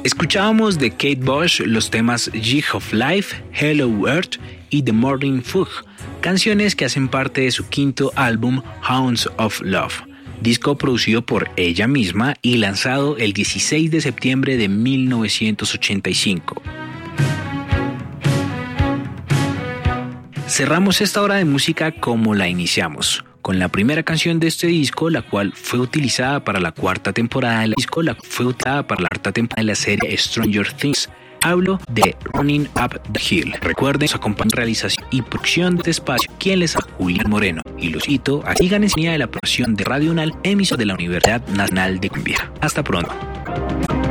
Escuchábamos de Kate Bush los temas Jig of Life, Hello Earth y The Morning Fog, canciones que hacen parte de su quinto álbum Hounds of Love, disco producido por ella misma y lanzado el 16 de septiembre de 1985. Cerramos esta hora de música como la iniciamos, con la primera canción de este disco, la cual fue utilizada para la cuarta temporada de la serie Stranger Things. Hablo de Running Up the Hill. Recuerden, nos acompaña en realización y producción de este espacio quien les habla, Julián Moreno, y los cito a sigan en sintonía de la programación de Radio UNAL, emisora de la Universidad Nacional de Colombia. Hasta pronto.